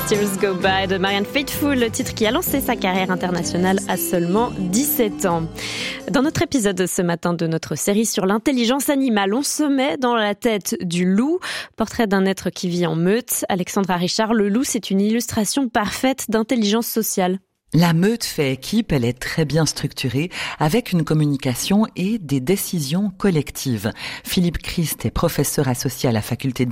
Years Go By de Marianne Faithfull, le titre qui a lancé sa carrière internationale à seulement 17 ans. Dans notre épisode ce matin de notre série sur l'intelligence animale, on se met dans la tête du loup, portrait d'un être qui vit en meute. Alexandra Richard, le loup, c'est une illustration parfaite d'intelligence sociale. La meute fait équipe, elle est très bien structurée, avec une communication et des décisions collectives. Philippe Christ est professeur associé à la faculté de